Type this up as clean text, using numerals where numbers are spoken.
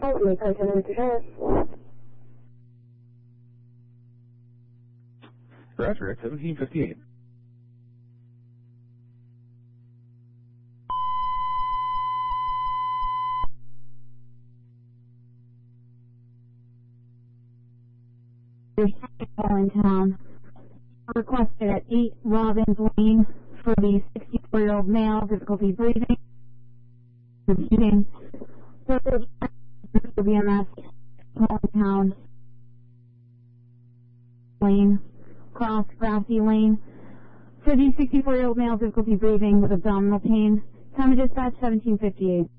Roger, at 1758. Your second call in town. Requested at 8 Robbins Lane for the 64-year-old male, difficulty breathing, repeating. BMS call in town. Lane, cross grassy lane for the 64-year-old male, difficulty breathing with abdominal pain. Time of dispatch 1758.